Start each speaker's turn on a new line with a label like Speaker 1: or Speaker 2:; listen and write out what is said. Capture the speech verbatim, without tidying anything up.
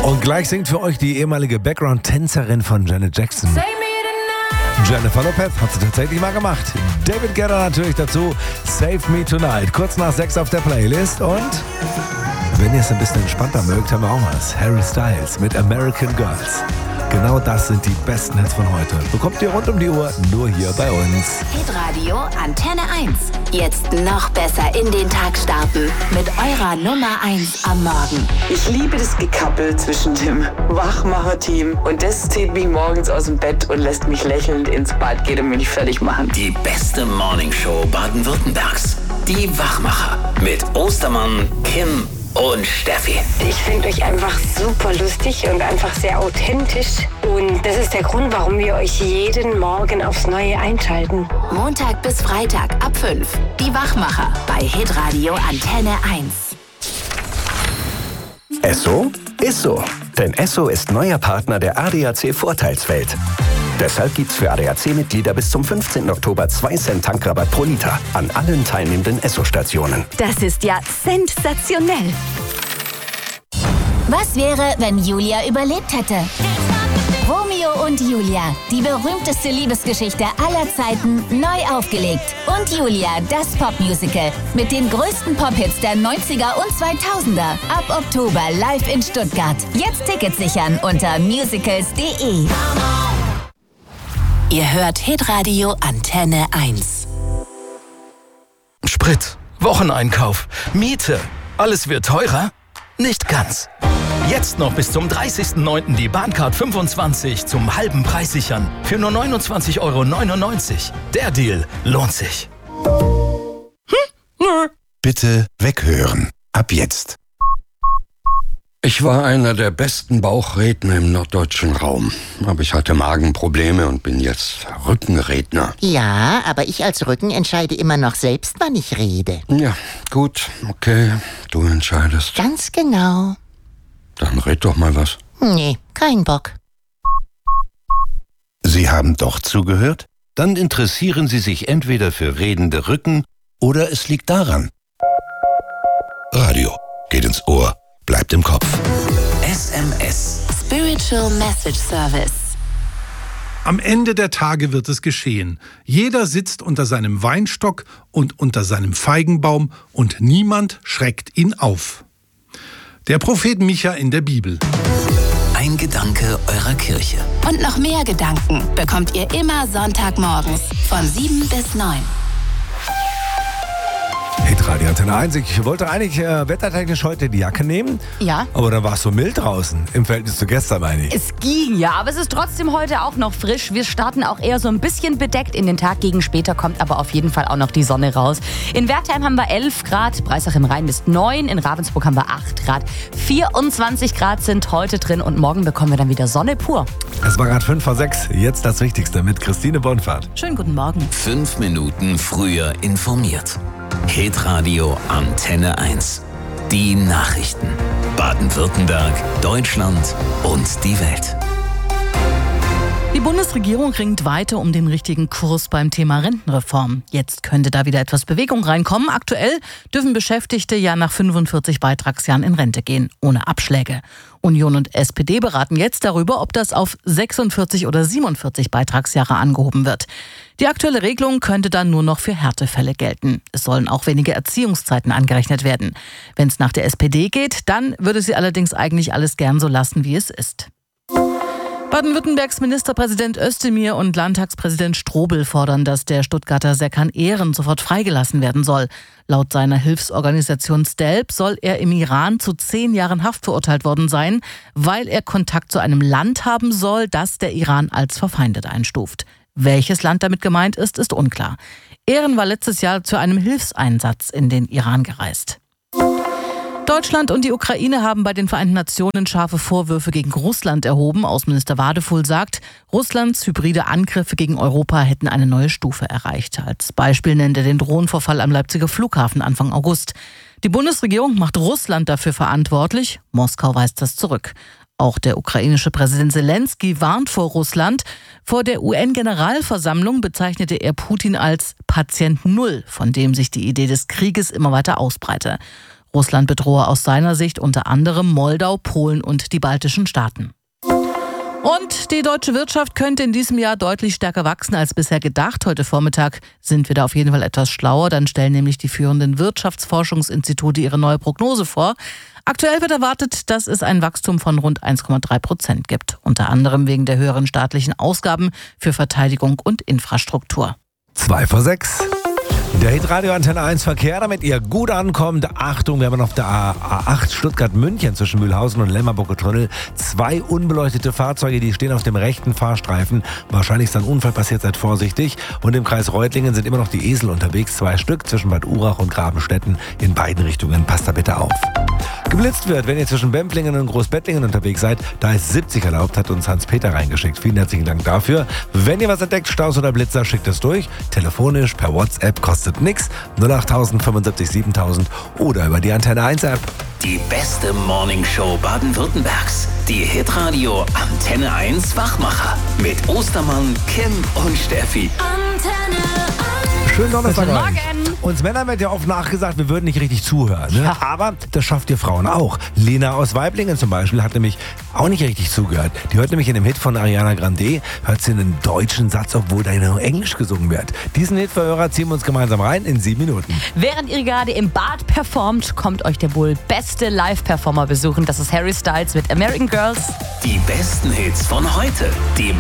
Speaker 1: Und gleich singt für euch die ehemalige Background-Tänzerin von Janet Jackson. Jennifer Lopez hat sie tatsächlich mal gemacht. David Guetta natürlich dazu. Save Me Tonight. Kurz nach sechs auf der Playlist. Und wenn ihr es ein bisschen entspannter mögt, haben wir auch was. Harry Styles mit American Girls. Genau das sind die besten Hits von heute. Bekommt ihr rund um die Uhr nur hier bei uns.
Speaker 2: Hitradio Antenne eins. Jetzt noch besser in den Tag starten mit eurer Nummer eins am Morgen.
Speaker 3: Ich liebe das Gekappel zwischen dem Wachmacher-Team und das zieht mich morgens aus dem Bett und lässt mich lächelnd ins Bad gehen und mich fertig machen.
Speaker 4: Die beste Morningshow Baden-Württembergs. Die Wachmacher mit Ostermann, Kim und Steffi.
Speaker 5: Ich finde euch einfach super lustig und einfach sehr authentisch. Und das ist der Grund, warum wir euch jeden Morgen aufs Neue einschalten.
Speaker 2: Montag bis Freitag ab fünf. Die Wachmacher bei Hitradio Antenne eins.
Speaker 6: Esso ist so. Denn Esso ist neuer Partner der A D A C Vorteilswelt. Deshalb gibt's für A D A C-Mitglieder bis zum fünfzehnten Oktober zwei Cent Tankrabatt pro Liter an allen teilnehmenden Esso-Stationen.
Speaker 7: Das ist ja sensationell.
Speaker 2: Was wäre, wenn Julia überlebt hätte? Romeo und Julia, die berühmteste Liebesgeschichte aller Zeiten, neu aufgelegt. Und Julia, das Popmusical mit den größten Pop-Hits der neunziger und zweitausender. Ab Oktober live in Stuttgart. Jetzt Tickets sichern unter musicals punkt de. Ihr hört Hitradio Antenne eins.
Speaker 8: Sprit, Wocheneinkauf, Miete. Alles wird teurer? Nicht ganz. Jetzt noch bis zum dreißigsten neunten die Bahncard fünfundzwanzig zum halben Preis sichern. Für nur neunundzwanzig Euro neunundneunzig. Der Deal lohnt sich.
Speaker 9: Hm? Bitte weghören. Ab jetzt. Ich war einer der besten Bauchredner im norddeutschen Raum. Aber ich hatte Magenprobleme und bin jetzt Rückenredner.
Speaker 10: Ja, aber ich als Rücken entscheide immer noch selbst, wann ich rede.
Speaker 9: Ja, gut, okay, du entscheidest.
Speaker 10: Ganz genau.
Speaker 9: Dann red doch mal was.
Speaker 10: Nee, kein Bock.
Speaker 9: Sie haben doch zugehört? Dann interessieren Sie sich entweder für redende Rücken oder es liegt daran. Radio geht ins Ohr. Bleibt im Kopf.
Speaker 4: S M S.
Speaker 2: Spiritual Message Service.
Speaker 11: Am Ende der Tage wird es geschehen. Jeder sitzt unter seinem Weinstock und unter seinem Feigenbaum und niemand schreckt ihn auf. Der Prophet Micha in der Bibel.
Speaker 4: Ein Gedanke eurer Kirche.
Speaker 2: Und noch mehr Gedanken bekommt ihr immer Sonntagmorgens von sieben bis neun.
Speaker 1: Hitradio Antenne eins. Ich wollte eigentlich äh, wettertechnisch heute die Jacke nehmen.
Speaker 7: Ja.
Speaker 1: Aber dann war es so mild draußen. Im Verhältnis zu gestern, meine ich.
Speaker 7: Es ging ja, aber es ist trotzdem heute auch noch frisch. Wir starten auch eher so ein bisschen bedeckt in den Tag. Gegen später kommt aber auf jeden Fall auch noch die Sonne raus. In Wertheim haben wir elf Grad, Breisach im Rhein ist neun, in Ravensburg haben wir acht Grad. vierundzwanzig Grad sind heute drin und morgen bekommen wir dann wieder Sonne pur.
Speaker 1: Es war gerade fünf vor sechs. Jetzt das Wichtigste mit Christine Bonfahrt.
Speaker 7: Schönen guten Morgen.
Speaker 4: Fünf Minuten früher informiert. Hitradio Antenne eins. Die Nachrichten. Baden-Württemberg, Deutschland und die Welt.
Speaker 12: Die Bundesregierung ringt weiter um den richtigen Kurs beim Thema Rentenreform. Jetzt könnte da wieder etwas Bewegung reinkommen. Aktuell dürfen Beschäftigte ja nach fünfundvierzig Beitragsjahren in Rente gehen, ohne Abschläge. Union und S P D beraten jetzt darüber, ob das auf sechsundvierzig oder siebenundvierzig Beitragsjahre angehoben wird. Die aktuelle Regelung könnte dann nur noch für Härtefälle gelten. Es sollen auch weniger Erziehungszeiten angerechnet werden. Wenn es nach der S P D geht, dann würde sie allerdings eigentlich alles gern so lassen, wie es ist. Baden-Württembergs Ministerpräsident Özdemir und Landtagspräsident Strobel fordern, dass der Stuttgarter Serkan Ehren sofort freigelassen werden soll. Laut seiner Hilfsorganisation STELP soll er im Iran zu zehn Jahren Haft verurteilt worden sein, weil er Kontakt zu einem Land haben soll, das der Iran als verfeindet einstuft. Welches Land damit gemeint ist, ist unklar. Ehren war letztes Jahr zu einem Hilfseinsatz in den Iran gereist. Deutschland und die Ukraine haben bei den Vereinten Nationen scharfe Vorwürfe gegen Russland erhoben. Außenminister Wadefuhl sagt, Russlands hybride Angriffe gegen Europa hätten eine neue Stufe erreicht. Als Beispiel nennt er den Drohnenvorfall am Leipziger Flughafen Anfang August. Die Bundesregierung macht Russland dafür verantwortlich. Moskau weist das zurück. Auch der ukrainische Präsident Zelensky warnt vor Russland. Vor der U N-Generalversammlung bezeichnete er Putin als Patient Null, von dem sich die Idee des Krieges immer weiter ausbreite. Russland bedrohe aus seiner Sicht unter anderem Moldau, Polen und die baltischen Staaten. Und die deutsche Wirtschaft könnte in diesem Jahr deutlich stärker wachsen als bisher gedacht. Heute Vormittag sind wir da auf jeden Fall etwas schlauer. Dann stellen nämlich die führenden Wirtschaftsforschungsinstitute ihre neue Prognose vor. Aktuell wird erwartet, dass es ein Wachstum von rund eins Komma drei Prozent gibt. Unter anderem wegen der höheren staatlichen Ausgaben für Verteidigung und Infrastruktur.
Speaker 1: Zwei vor sechs. Der Hitradio Antenne eins Verkehr, damit ihr gut ankommt. Achtung, wir haben auf der A acht Stuttgart-München zwischen Mühlhausen und Lemmerburger Tunnel zwei unbeleuchtete Fahrzeuge, die stehen auf dem rechten Fahrstreifen. Wahrscheinlich ist ein Unfall passiert, seid vorsichtig. Und im Kreis Reutlingen sind immer noch die Esel unterwegs, zwei Stück zwischen Bad Urach und Grabenstetten in beiden Richtungen. Passt da bitte auf. Geblitzt wird, wenn ihr zwischen Bemplingen und Großbettlingen unterwegs seid, da ist siebzig erlaubt, hat uns Hans-Peter reingeschickt. Vielen herzlichen Dank dafür. Wenn ihr was entdeckt, Staus oder Blitzer, schickt es durch. Telefonisch, per WhatsApp, kostet nix. null acht tausend fünfundsiebzig siebentausend oder über die Antenne eins App.
Speaker 4: Die beste Morningshow Baden-Württembergs. Die Hitradio Antenne eins Wachmacher. Mit Ostermann, Kim und Steffi.
Speaker 2: Antenne eins.
Speaker 1: Schönen Donnerstag
Speaker 7: Guten
Speaker 1: euch.
Speaker 7: Morgen.
Speaker 1: Uns Männern wird ja oft nachgesagt, wir würden nicht richtig zuhören. Ne?
Speaker 7: Ja.
Speaker 1: Aber das schafft ihr Frauen auch. Lena aus Weiblingen zum Beispiel hat nämlich auch nicht richtig zugehört. Die hört nämlich in dem Hit von Ariana Grande, hört sie einen deutschen Satz, obwohl da nur Englisch gesungen wird. Diesen Hitverhörer ziehen wir uns gemeinsam rein in sieben Minuten.
Speaker 7: Während ihr gerade im Bad performt, kommt euch der wohl beste Live-Performer besuchen. Das ist Harry Styles mit American Girls.
Speaker 4: Die besten Hits von heute. Die